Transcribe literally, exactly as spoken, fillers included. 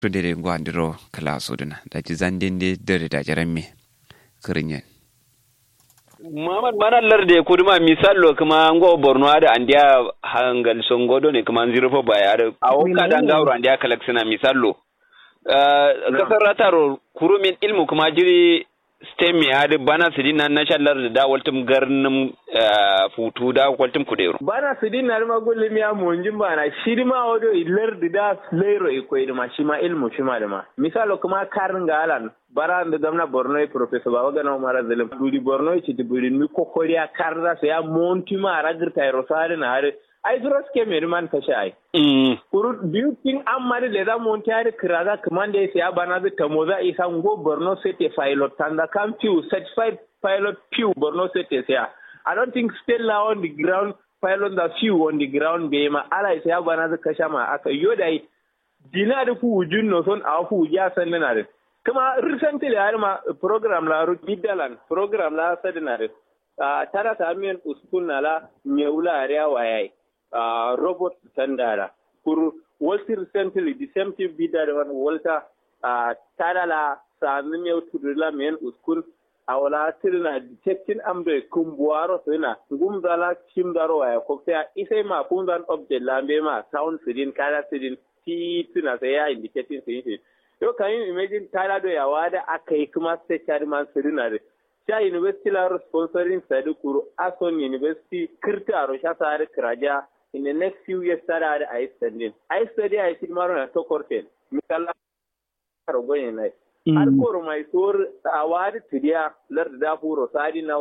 to dere gwandiro kala soduna da ji zandende dere da jarame kirinyen Muhammad manallar da kuduma misallo kuma ngo Borno da andiya hangal songodo ne kuma zirfo baya da awoka da ngawro andiya kalaksina misallo kasar rataro kurumin ilmu kuma jiri stem ya da bana sidin na nashallar da waltum garnum futu da waltum kudero bana sidin na ma gullum ya munjin bana shirma odo illar da lero iko da ma shima ilmu shima da ma misalo kuma karin galan bara da gamna Borno professor Baba Gana Umar Zalim duri Borno ci diburi mi kokoriya karda so ya monti ma ragirta ro sare na har ai zuros ke mai man kashe ai kuru biyu kin amma da da monti har kiraza kaman da ya bana da tamoza isa go Borno state pilot tanda kam few certified pilot few Borno state ya I don't think still now on the ground pilot da few on the ground be ma ala isa ya bana da kashe ma aka yodai dina da ku wujun no son a ku ya san na da kuma recently har ma program la ru bidalan program la sadinare a tara ta miyan uskun nala meula area wayai a robot sandara kur walti recently the same thing bidar one walta a tara la sami meu tudula miyan uskun awala tirna detecting ambe kumbuaro sina ngumdala kimdaro waya ko sai isai ma kundan object lambe ma sound sidin kala sidin ti tuna sai ya indicating sai yau kan yi imagine tara da yawa da aka yi kuma sai cari man sirina da sha university la sponsoring sadi kuru ason university kirta aro sha sari kiraja in the next few years tara da a yi standing a yi study a yi shi maro na to korten misalla karo gwenye na har koro mai sor a wadi tudiya lar da furo sadi na